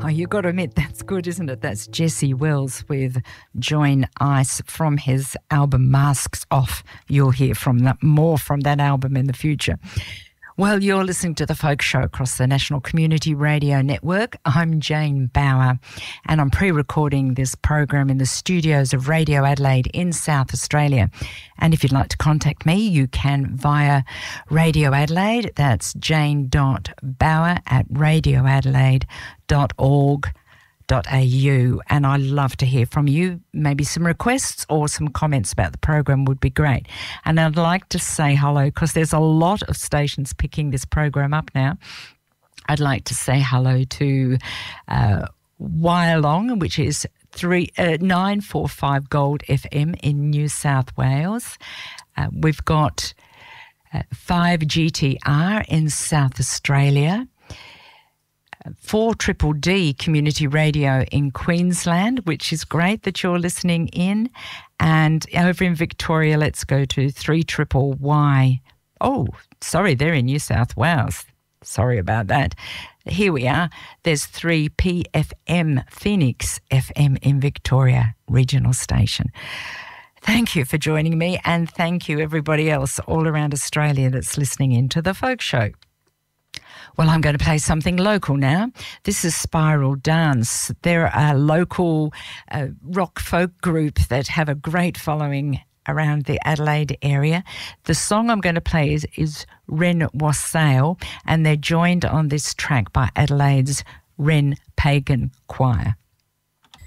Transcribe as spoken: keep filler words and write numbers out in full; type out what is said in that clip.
Oh, you've got to admit, that's good, isn't it? That's Jesse Wells with Join Ice from his album Masks Off. You'll hear from that, more from that album in the future. Well, you're listening to The Folk Show across the National Community Radio Network. I'm Jane Bauer, and I'm pre-recording this program in the studios of Radio Adelaide in South Australia. And if you'd like to contact me, you can via Radio Adelaide. That's jane.bauer at radioadelaide dot org dot a u, and I love to hear from you. Maybe some requests or some comments about the program would be great. And I'd like to say hello, because there's a lot of stations picking this program up now. I'd like to say hello to uh, Wyalong, which is three uh, nine four five Gold F M in New South Wales. Uh, we've got uh, five G T R in South Australia. four Triple D Community Radio in Queensland, which is great that you're listening in. And over in Victoria, let's go to three Triple Y. Oh, sorry, they're in New South Wales. Sorry about that. Here we are. There's three P F M, Phoenix F M in Victoria, regional station. Thank you for joining me, and thank you everybody else all around Australia that's listening in to The Folk Show. Well, I'm going to play something local now. This is Spiral Dance. They're a local uh, rock folk group that have a great following around the Adelaide area. The song I'm going to play is, is Wren Wassail, and they're joined on this track by Adelaide's Wren Pagan Choir.